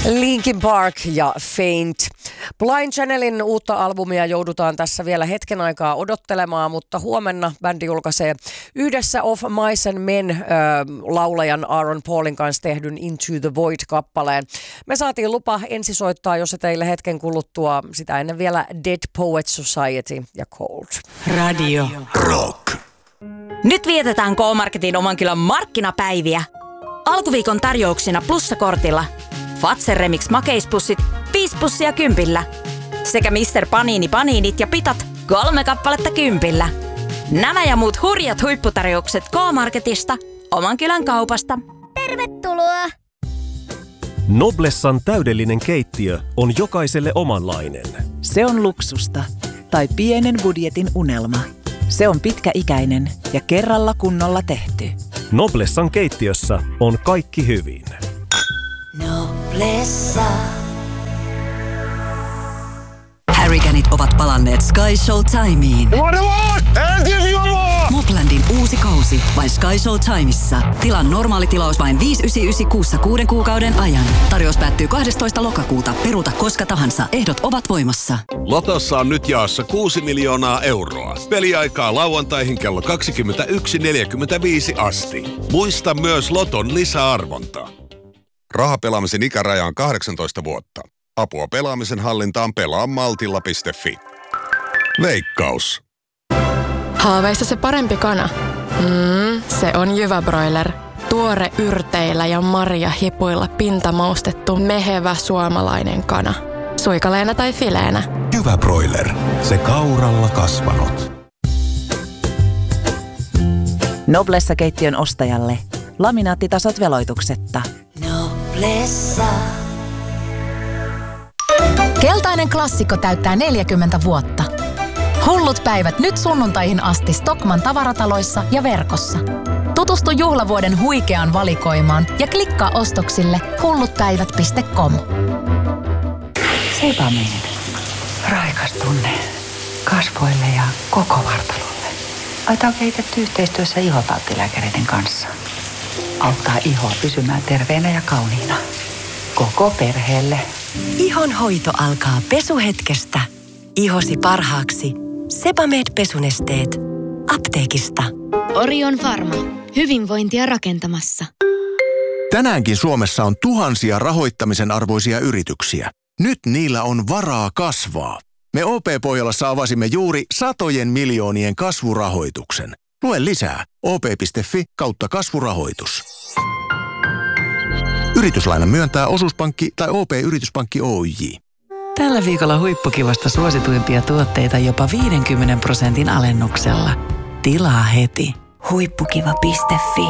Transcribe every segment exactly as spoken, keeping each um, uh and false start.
Linkin Park ja Faint. Blind Channelin uutta albumia joudutaan tässä vielä hetken aikaa odottelemaan, mutta huomenna bändi julkaisee yhdessä Of Mice and Men äh, laulajan Aaron Paulin kanssa tehdyn Into the Void-kappaleen. Me saatiin lupa ensisoittaa, jos se teille hetken kuluttua, sitä ennen vielä Dead Poets Society ja Cold. Radio Rock. Nyt vietetään K-Marketin Omankylän markkinapäiviä. Alkuviikon tarjouksina plussakortilla Fazer Remix makeispussit viisi pussia kympillä sekä mister Panini Paninit ja pitat kolme kappaletta kympillä. Nämä ja muut hurjat huipputarjoukset K-Marketista, Omankylän kaupasta. Tervetuloa! Noblessan täydellinen keittiö on jokaiselle omanlainen. Se on luksusta tai pienen budjetin unelma. Se on pitkäikäinen ja kerralla kunnolla tehty. Noblessan keittiössä on kaikki hyvin. Noblessa. Harriganit ovat palanneet Sky Showtimeen. Moplandin uusi kausi vain Sky Showtimeissa. Tilan normaali tilaus vain viisi yhdeksänkymmentäyhdeksän kuussa kuuden kuukauden ajan. Tarjous päättyy kahdestoista lokakuuta. Peruuta koska tahansa. Ehdot ovat voimassa. Lotossa on nyt jaossa kuusi miljoonaa euroa. Peliaikaa lauantaihin kello kaksikymmentäyksi neljäkymmentäviisi asti. Muista myös Loton lisäarvonta. Rahapelaamisen ikäraja on kahdeksantoista vuotta. Apua pelaamisen hallintaan pelaa maltilla piste fi. Veikkaus. Haaveissa se parempi kana. Mm, se on Jyvä Broiler. Tuore yrteillä ja marjahipuilla pintamaustettu mehevä suomalainen kana. Suikaleena tai fileenä. Jyvä Broiler. Se kauralla kasvanut. Noblessa-keittiön ostajalle. Laminaattitasot veloituksetta. Noblessa. Keltainen klassikko täyttää neljäkymmentä vuotta. Hullut päivät nyt sunnuntaihin asti Stockmann tavarataloissa ja verkossa. Tutustu juhlavuoden huikeaan valikoimaan ja klikkaa ostoksille hullutpäivät piste com. Sebamed. Raikas tunne kasvoille ja koko vartalolle. Aita on kehitetty yhteistyössä ihotauttilääkäreiden kanssa. Auttaa ihoa pysymään terveenä ja kauniina. Koko perheelle. Ihon hoito alkaa pesuhetkestä. Ihosi parhaaksi. Sebamed pesunesteet. Apteekista. Orion Pharma. Hyvinvointia rakentamassa. Tänäänkin Suomessa on tuhansia rahoittamisen arvoisia yrityksiä. Nyt niillä on varaa kasvaa. Me O P-Pohjolassa avasimme juuri satojen miljoonien kasvurahoituksen. Lue lisää o p piste fi kautta kasvurahoitus. Yrityslainan myöntää osuuspankki tai O P-yrityspankki Oyj. Tällä viikolla huippukivasta suosituimpia tuotteita jopa viidenkymmenen prosentin alennuksella. Tilaa heti. Huippukiva piste fi.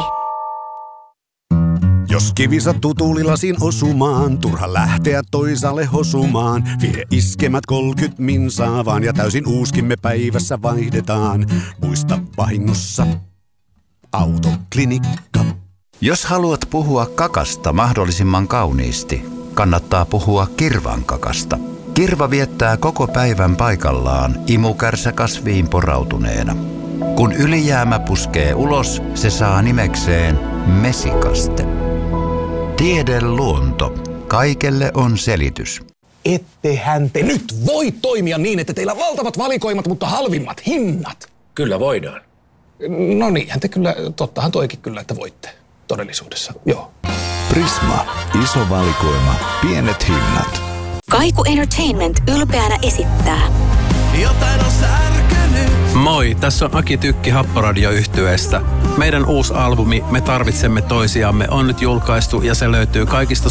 Jos kivi sattuu tuulilasin osumaan, turha lähteä toisaalle hosumaan. Vie iskemät kolkyt minsaa vaan ja täysin uuskimme päivässä vaihdetaan. Muista vahingossa Autoklinikka. Jos haluat puhua kakasta mahdollisimman kauniisti, kannattaa puhua kirvan kakasta. Kirva viettää koko päivän paikallaan imukärsä kasviin porautuneena. Kun ylijäämä puskee ulos, se saa nimekseen mesikaste. Tiede luonto. Kaikelle on selitys. Ettehän te nyt voi toimia niin, että teillä on valtavat valikoimat, mutta halvimmat hinnat. Kyllä voidaan. No niinhän te kyllä, tottahan toikin kyllä, että voitte todellisuudessa, joo. Prisma. Iso valikoima. Pienet hinnat. Kaiku Entertainment ylpeänä esittää. Jotain on särkynyt. Moi, tässä on Aki Tykki Happoradio-yhtyeestä. Meidän uusi albumi Me tarvitsemme toisiamme on nyt julkaistu ja se löytyy kaikista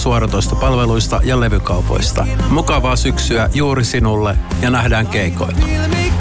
suoratoistopalveluista ja levykaupoista. Mukavaa syksyä juuri sinulle ja nähdään keikoilla.